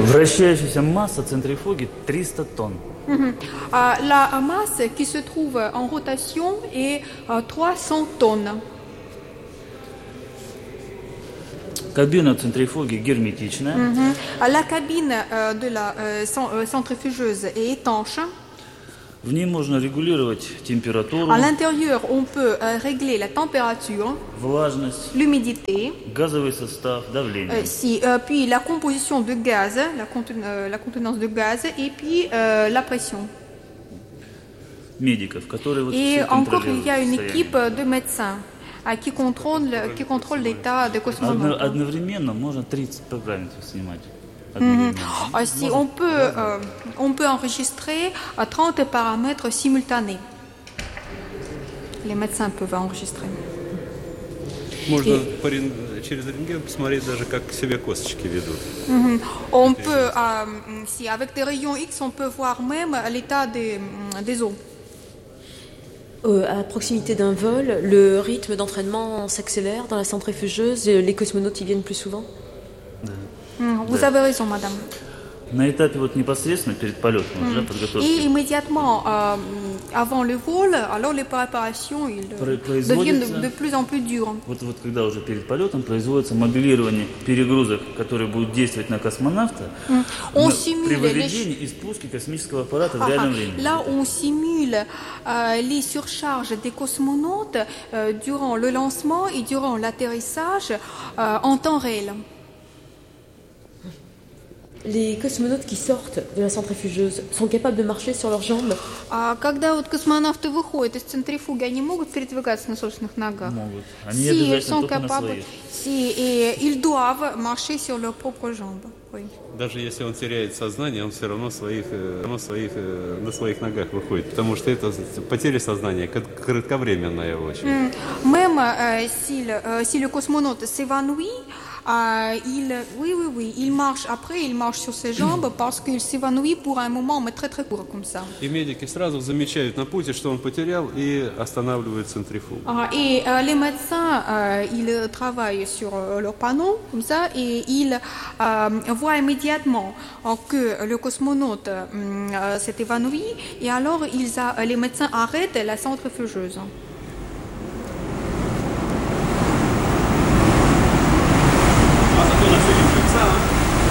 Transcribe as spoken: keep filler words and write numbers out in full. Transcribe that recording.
Вращающаяся масса центрифуги триста тонн. Mhm. Euh, la masse qui se trouve en rotation est euh, trois cents tonnes. Кабина центрифуги герметичная. Mhm. La cabine euh, de la euh, centrifugeuse est étanche. В ней можно регулировать температуру, À l'intérieur, on peut euh, régler la température, влажность, l'humidité, газовый состав, давление. euh, si, euh, puis la composition de gaz, la, conten- euh, la contenance de gaz et puis euh, la pression. Медиков, которые вот Et все encore, il контролируют y a une состояние. équipe de médecins euh, qui contrôle, qui contrôle l'état des Одно- cosmonautes. Одновременно можно тридцать параметров снимать. Mhm. Одновременно. Euh, si on peut, euh, on peut enregistrer euh, trente paramètres simultanés. Les médecins peuvent enregistrer. Можно по рен- через рентген посмотреть даже, как себя косточки ведут. Mhm. On peut, euh, si avec des rayons X, on peut voir même l'état des, des os. Euh, à proximité d'un vol, le rythme d'entraînement s'accélère dans la centrifugeuse et les cosmonautes y viennent plus souvent. Mhm. Vous avez raison, madame. На этапе вот непосредственно перед полетом уже подготовки Et immédiatement euh, avant le vol, alors les préparations ils, Про- deviennent производится- de, de plus en plus dures. Вот, вот когда уже перед полетом производится моделирование перегрузок, которые будут действовать на космонавта, On на- simule при les- выведении и спуске космического аппарата в Ah, реальном ah. времени. Là, on simule euh, les surcharges des cosmonautes euh, durant le lancement et durant l'atterrissage euh, en temps réel. Les cosmonautes qui sortent de la centrifugeuse sont capables de marcher sur leurs jambes. А когда вот космонавты выходят из центрифуги, они могут передвигаться на собственных ногах? Могут. Они Si, обязательно ils sont только на capables, своих. si, et ils doivent marcher sur leurs propres jambes. Oui. Даже если он теряет сознание, он все равно, своих, э, равно своих, э, на своих ногах выходит. Потому что это потеря сознания кат- кратковременная очень. Mm. Même euh, si, le, euh, si le cosmonaute s'évanouit, euh, il, oui, oui, oui, il marche. Après, il marche sur ses jambes parce qu'il s'évanouit pour un moment, mais très très court comme ça. И медики сразу замечают на пути, что он потерял, и останавливают центрифугу. Ah, et euh, les médecins, euh, ils travaillent sur euh, leur panneau comme ça et ils euh, voient immédiatement euh, que le cosmonaute euh, s'est évanoui et alors ils a, les médecins arrêtent la centrifugeuse.